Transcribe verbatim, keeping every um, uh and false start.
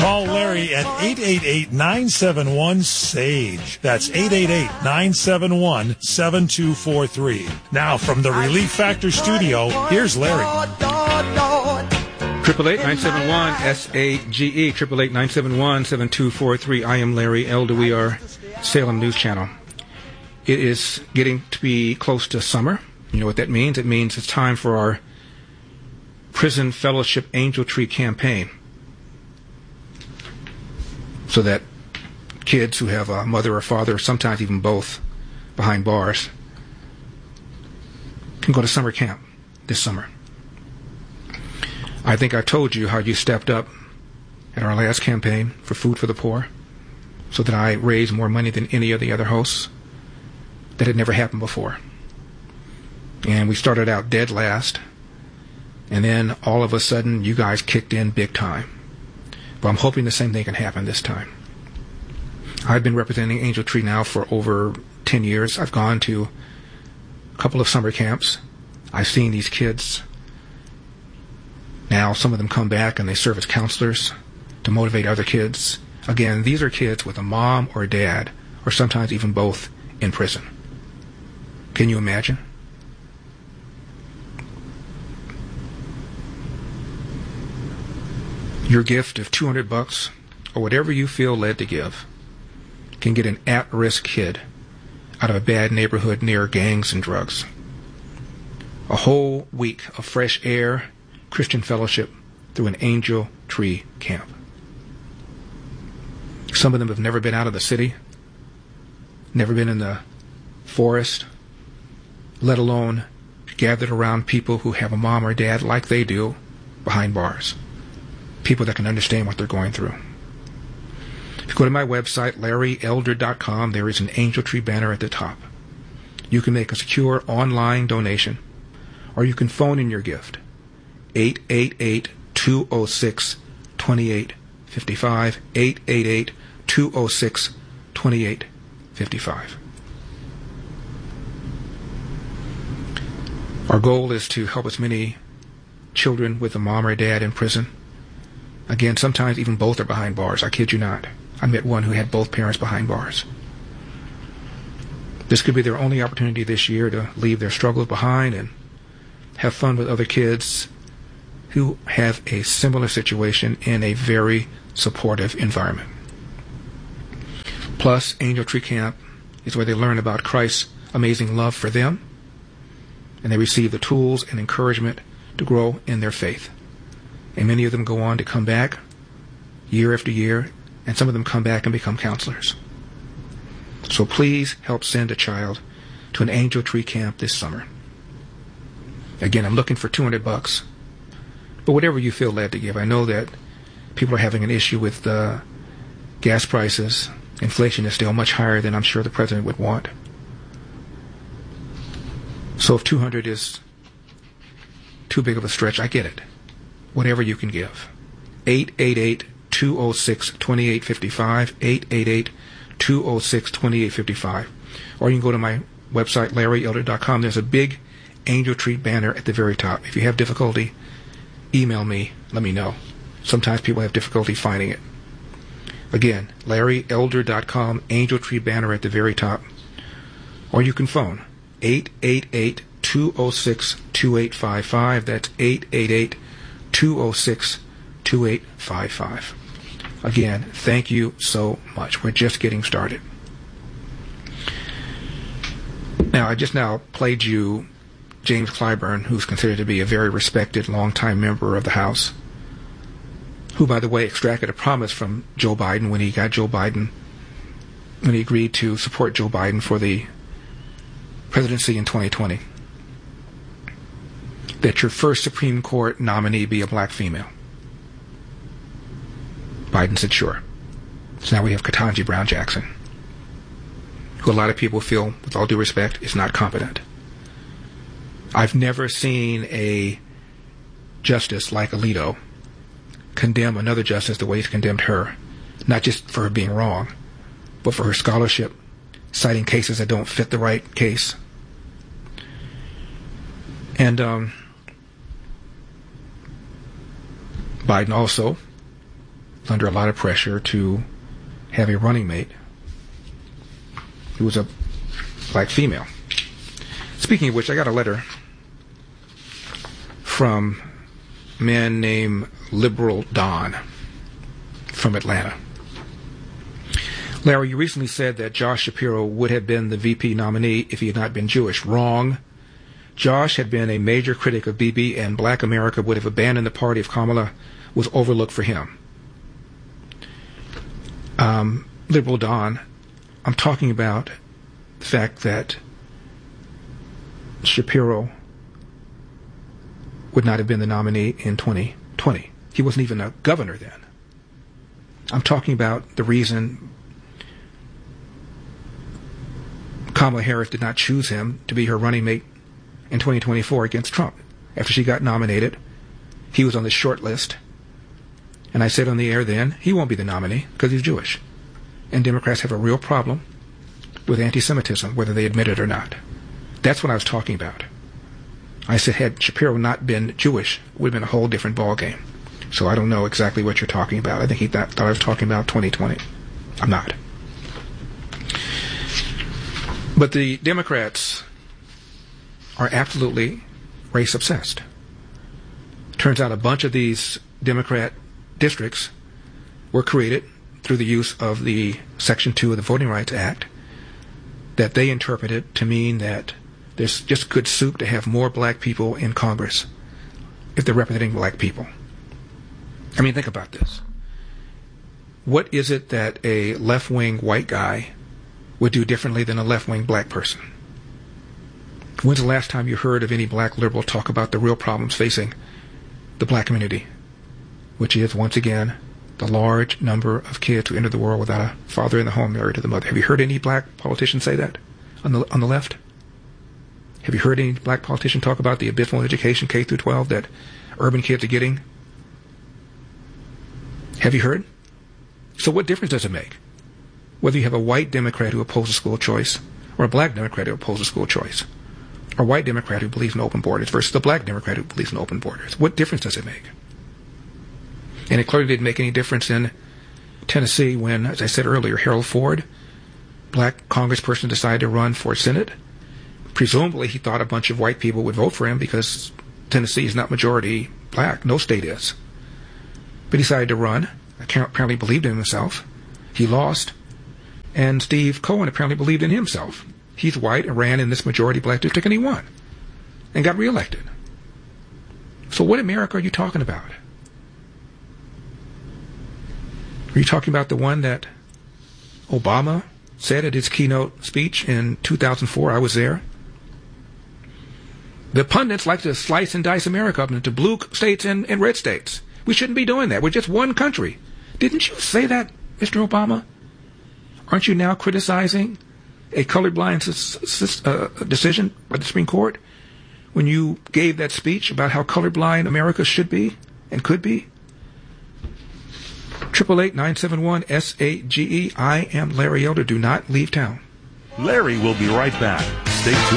Call Larry at eight eight eight, nine seven one, S A G E. That's eight eight eight, nine seven one, seven two four three. Now, from the Relief Factor studio, here's Larry. Triple eight nine seven one S A G E. Triple eight nine seven one seven two four three. I am Larry Elder. We are Salem News Channel. It is getting to be close to summer. You know what that means? It means it's time for our Prison Fellowship Angel Tree campaign, so that kids who have a mother or father, or sometimes even both, behind bars, can go to summer camp this summer. I think I told you how you stepped up at our last campaign for Food for the Poor, so that I raised more money than any of the other hosts. That had never happened before. And we started out dead last, and then all of a sudden you guys kicked in big time. But I'm hoping the same thing can happen this time. I've been representing Angel Tree now for over ten years. I've gone to a couple of summer camps. I've seen these kids. Now some of them come back and they serve as counselors to motivate other kids. Again, these are kids with a mom or a dad, or sometimes even both, in prison. Can you imagine? Your gift of two hundred bucks, or whatever you feel led to give, can get an at-risk kid out of a bad neighborhood near gangs and drugs. A whole week of fresh air, Christian fellowship through an Angel Tree camp. Some of them have never been out of the city, never been in the forest, let alone gathered around people who have a mom or dad like they do behind bars. People that can understand what they're going through. If you go to my website, larry elder dot com, there is an Angel Tree banner at the top. You can make a secure online donation, or you can phone in your gift. eight eight eight, two oh six, two eight five five, eight eight eight, two oh six, two eight five five. Our goal is to help as many children with a mom or dad in prison. Again, sometimes even both are behind bars. I kid you not. I met one who had both parents behind bars. This could be their only opportunity this year to leave their struggles behind and have fun with other kids who have a similar situation in a very supportive environment. Plus, Angel Tree Camp is where they learn about Christ's amazing love for them, and they receive the tools and encouragement to grow in their faith. And many of them go on to come back year after year, and some of them come back and become counselors. So please help send a child to an Angel Tree camp this summer. Again, I'm looking for two hundred bucks. But whatever you feel led to give. I know that people are having an issue with uh, gas prices. Inflation is still much higher than I'm sure the president would want. So if two hundred is too big of a stretch, I get it. Whatever you can give. eight eight eight, two oh six, two eight five five, eight eight eight, two oh six, two eight five five. Or you can go to my website, larry elder dot com. There's a big Angel Tree banner at the very top. If you have difficulty, email me. Let me know. Sometimes people have difficulty finding it. Again, larry elder dot com, Angel Tree banner at the very top. Or you can phone eight eight eight, two oh six, two eight five five. That's eight eight eight, two oh six, two eight five five. Again, thank you so much. We're just getting started. Now, I just now played you James Clyburn, who's considered to be a very respected, longtime member of the House, who, by the way, extracted a promise from Joe Biden when he got Joe Biden, when he agreed to support Joe Biden for the presidency in twenty twenty, that your first Supreme Court nominee be a black female. Biden said sure. So now we have Ketanji Brown Jackson, who a lot of people feel, with all due respect, is not competent. I've never seen a justice like Alito condemn another justice the way he's condemned her, not just for her being wrong, but for her scholarship, citing cases that don't fit the right case. And um, Biden also under a lot of pressure to have a running mate who was a black female. Speaking of which, I got a letter from a man named Liberal Don from Atlanta. Larry, you recently said that Josh Shapiro would have been the V P nominee if he had not been Jewish. Wrong. Josh had been a major critic of Bibi, and Black America would have abandoned the party if Kamala was overlooked for him. Um, Liberal Don, I'm talking about the fact that Shapiro would not have been the nominee in twenty twenty. He wasn't even a governor then. I'm talking about the reason Kamala Harris did not choose him to be her running mate in twenty twenty-four against Trump. After she got nominated, he was on the short list. And I said on the air then, he won't be the nominee because he's Jewish. And Democrats have a real problem with anti-Semitism, whether they admit it or not. That's what I was talking about. I said, had Shapiro not been Jewish, it would have been a whole different ballgame. So I don't know exactly what you're talking about. I think he thought, thought I was talking about twenty twenty. I'm not. But the Democrats are absolutely race-obsessed. Turns out a bunch of these Democrat districts were created through the use of the Section two of the Voting Rights Act that they interpreted to mean that there's just good soup to have more black people in Congress if they're representing black people. I mean, think about this. What is it that a left-wing white guy would do differently than a left-wing black person? When's the last time you heard of any black liberal talk about the real problems facing the black community, which is, once again, the large number of kids who enter the world without a father in the home married to the mother? Have you heard any black politician say that on the on the left? Have you heard any black politician talk about the abysmal education K through twelve that urban kids are getting? Have you heard? So what difference does it make whether you have a white Democrat who opposes school choice or a black Democrat who opposes school choice, or a white Democrat who believes in open borders versus a black Democrat who believes in open borders? What difference does it make? And it clearly didn't make any difference in Tennessee when, as I said earlier, Harold Ford, black congressperson, decided to run for Senate. Presumably he thought a bunch of white people would vote for him because Tennessee is not majority black. No state is. But he decided to run. Apparently believed in himself. He lost. And Steve Cohen apparently believed in himself. He's white and ran in this majority black district, and he won. And got reelected. So what America are you talking about? Are you talking about the one that Obama said at his keynote speech in two thousand four? I was there. The pundits like to slice and dice America up into blue states and, and red states. We shouldn't be doing that. We're just one country. Didn't you say that, Mister Obama? Aren't you now criticizing a colorblind uh, decision by the Supreme Court when you gave that speech about how colorblind America should be and could be? Triple eight nine seven one S A G E. I am Larry Elder. Do not leave town. Larry will be right back. Stay tuned.